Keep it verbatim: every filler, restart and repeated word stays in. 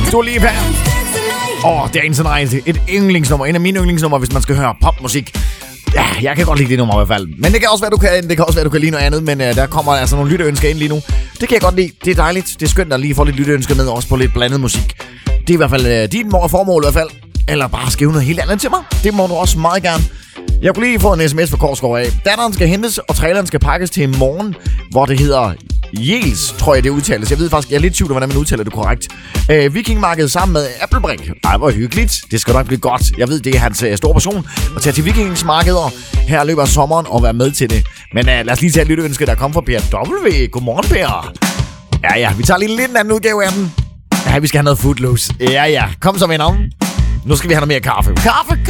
Dua Lipa. Åh, oh, Dance Night. Et yndlingsnummer. En af mine yndlingsnummer, hvis man skal høre popmusik. Ja, jeg kan godt lide det nummer i hvert fald. Men det kan også være, du kan, det kan også være, du kan lide noget andet. Men uh, der kommer altså nogle lytteønsker ind lige nu. Det kan jeg godt lide. Det er dejligt. Det er skønt at lige få lidt lytteønsker med, også på lidt blandet musik. Det er i hvert fald uh, din formål i hvert fald. Eller bare skrive noget helt andet til mig. Det må du også meget gerne. Jeg kunne lige få en sms fra Korsgaard af. Datteren skal hentes, og traileren skal pakkes til i morgen, hvor det hedder Jels, tror jeg det udtales. Jeg ved faktisk, jeg er lidt tvivl om, hvordan man udtaler det korrekt. Øh, Vikingmarkedet sammen med Applebrik. Ej, hvor hyggeligt. Det skal nok blive godt. Jeg ved, det er hans øh, store passion at tage til Vikingsmarkeder her løber af sommeren og være med til det. Men øh, lad os lige tage et lytteønske, der kommer fra Per W. Godmorgen, Per. Ja, ja, vi tager lige lidt en anden udgave af den. Ja, vi skal have noget Footloose. Ja, ja. Kom så, venner. Nu skal vi have noget mere kaffe. Kaffe,